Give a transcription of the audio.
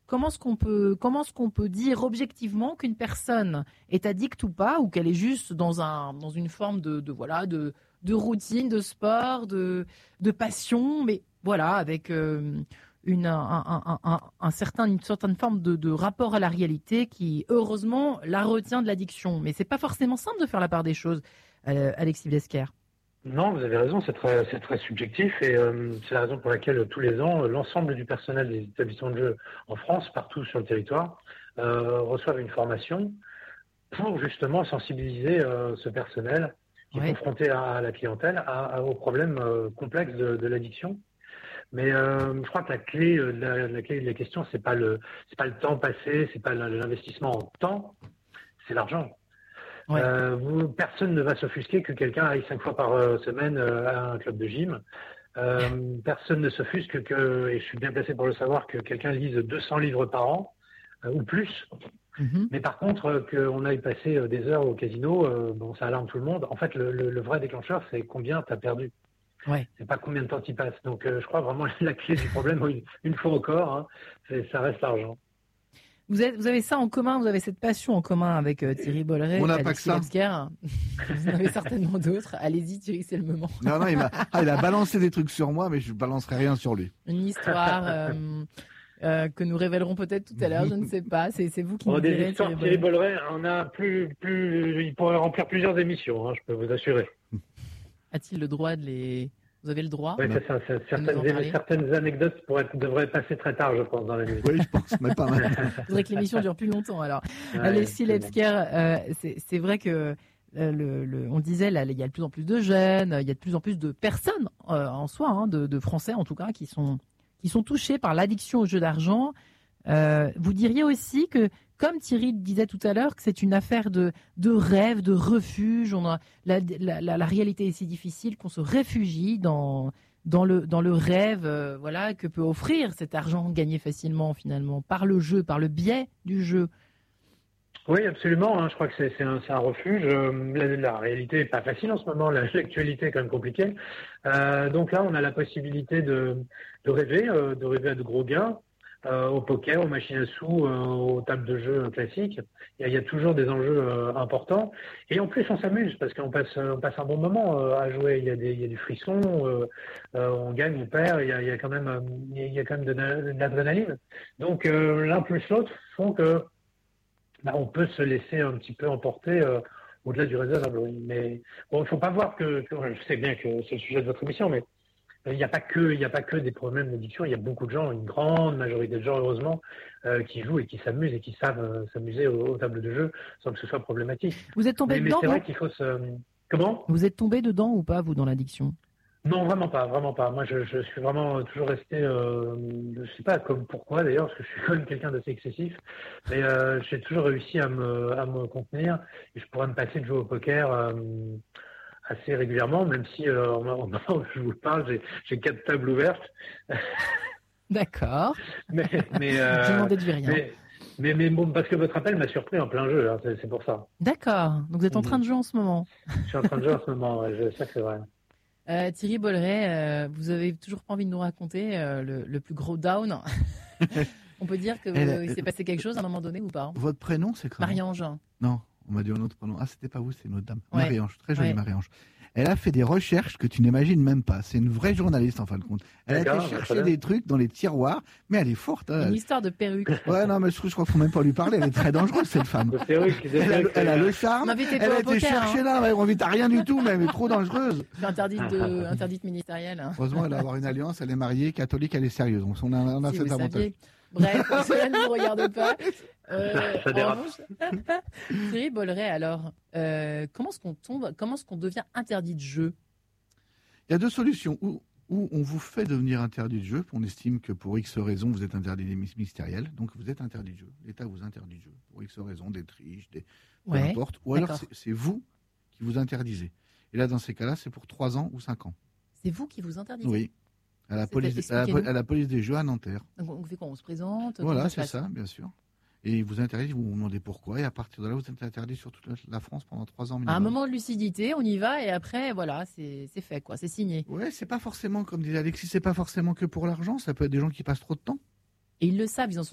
comment est-ce qu'on peut dire objectivement qu'une personne est addicte ou pas, ou qu'elle est juste dans une forme de routine, de sport, de passion, mais voilà, avec une certaine forme de rapport à la réalité qui, heureusement, la retient de l'addiction. Mais c'est pas forcément simple de faire la part des choses, Alexis Vlesquer. Non, vous avez raison, c'est très subjectif et c'est la raison pour laquelle tous les ans, l'ensemble du personnel des établissements de jeu en France, partout sur le territoire, reçoivent une formation pour justement sensibiliser ce personnel qui est confronté à la clientèle aux problèmes complexes de l'addiction. Mais je crois que la clé de la question, c'est pas le temps passé, c'est pas l'investissement en temps, c'est l'argent. Ouais. Personne ne va s'offusquer que quelqu'un aille 5 fois par semaine à un club de gym. Personne ne s'offusque et je suis bien placé pour le savoir, que quelqu'un lise 200 livres par an ou plus. Mm-hmm. Mais par contre, qu'on aille passer des heures au casino, ça alarme tout le monde. En fait, le vrai déclencheur, c'est combien tu as perdu. Ouais. C'est pas combien de temps tu passes. Donc, je crois vraiment la clé du problème, une fois encore, ça reste l'argent. Vous avez ça en commun, vous avez cette passion en commun avec Thierry Bolloré. On n'a pas que ça. Vous en avez certainement d'autres. Allez-y, Thierry, c'est le moment. Non, il a balancé des trucs sur moi, mais je ne balancerai rien sur lui. Une histoire que nous révélerons peut-être tout à l'heure, je ne sais pas. C'est vous qui nous direz. Des histoires Thierry Bolloré, on a il pourrait remplir plusieurs émissions, je peux vous assurer. A-t-il le droit de les... Vous avez le droit? Oui, c'est ça. Certaines anecdotes devraient passer très tard, je pense, dans la nuit. Oui, je pense, mais pas mal. Il faudrait que l'émission dure plus longtemps, alors. Alexis Vlesquer, c'est vrai que on disait, là, il y a de plus en plus de jeunes, il y a de plus en plus de personnes en soi, de Français en tout cas, qui sont touchés par l'addiction aux jeux d'argent. Vous diriez aussi que, comme Thierry disait tout à l'heure, que c'est une affaire de rêve, de refuge. La réalité est si difficile qu'on se réfugie dans le rêve, que peut offrir cet argent gagné facilement finalement par le jeu, par le biais du jeu. Oui, absolument. Je crois que c'est un refuge. La réalité est pas facile en ce moment. L'actualité est quand même compliquée. Donc là, on a la possibilité de rêver à de gros gains. Au poker, aux machines à sous, aux tables de jeu classiques. Il y a toujours des enjeux importants. Et en plus, on s'amuse parce qu'on passe un bon moment à jouer. Il y a du frisson, on gagne, on perd. Il y a quand même de l'adrénaline. Donc l'un plus l'autre font que on peut se laisser un petit peu emporter au-delà du raisonnable. Mais bon, il ne faut pas voir que je sais bien que c'est le sujet de votre émission, mais il n'y a pas que des problèmes d'addiction. Il y a beaucoup de gens, une grande majorité de gens, heureusement, qui jouent et qui s'amusent et qui savent s'amuser aux tables de jeu sans que ce soit problématique. Vous êtes tombé dedans? Mais c'est vrai qu'il faut Comment? Vous êtes tombé dedans ou pas, vous, dans l'addiction? Non, vraiment pas. Moi, je suis vraiment toujours resté. Je sais pas pourquoi d'ailleurs, parce que je suis quand même quelqu'un d'assez excessif. Mais j'ai toujours réussi à me contenir. Et je pourrais me passer de jouer au poker assez régulièrement, même si au moment où je vous parle, j'ai 4 tables ouvertes. D'accord. mais je n'en déduis rien. Mais bon, parce que votre appel m'a surpris en plein jeu, c'est pour ça. D'accord. Donc vous êtes en train de jouer en ce moment. Je suis en train de jouer en ce moment, je sais que c'est vrai. Thierry Bolloré, vous avez toujours pas envie de nous raconter le plus gros down? On peut dire qu'il s'est passé quelque chose à un moment donné ou pas? Votre prénom, c'est quoi? Marie-Ange. Non. On m'a dit un autre prénom. Ah, c'était pas vous, c'est une autre dame. Ouais. Marie-Ange, très jolie Marie-Ange. Elle a fait des recherches que tu n'imagines même pas. C'est une vraie journaliste, en fin de compte. Elle a été chercher des trucs dans les tiroirs, mais elle est forte. Une histoire de perruque. Ouais, non, mais je crois qu'il ne faut même pas lui parler. Elle est très dangereuse, cette femme. Elle a le charme. Elle a été chercher là. Elle n'invite à rien du tout, mais elle est trop dangereuse. Interdite ministérielle. Hein. Heureusement, elle va avoir une alliance. Elle est mariée, catholique, elle est sérieuse. Donc, on a si cet avantage. Bref, cela ne vous regarde pas. Thierry Bolloré, alors, comment est-ce qu'on devient interdit de jeu? Il y a 2 solutions. Où on vous fait devenir interdit de jeu, on estime que pour X raisons, vous êtes interdit des ministériels, donc vous êtes interdit de jeu. L'État vous interdit de jeu. Pour X raisons, des triches, peu importe. Ou alors, c'est vous qui vous interdisez. Et là, dans ces cas-là, c'est pour 3 ans ou 5 ans. C'est vous qui vous interdisez? Oui. À la police des jeux à Nanterre. Donc on fait quoi? On se présente? Voilà, c'est ça, bien sûr. Et ils vous interdisent, vous vous demandez pourquoi, et à partir de là, vous êtes interdit sur toute la France pendant 3 ans minimum. À un moment de lucidité, on y va, et après, voilà, c'est fait, quoi, c'est signé. Ouais, c'est pas forcément, comme disait Alexis, c'est pas forcément que pour l'argent, ça peut être des gens qui passent trop de temps. Et ils le savent, ils en sont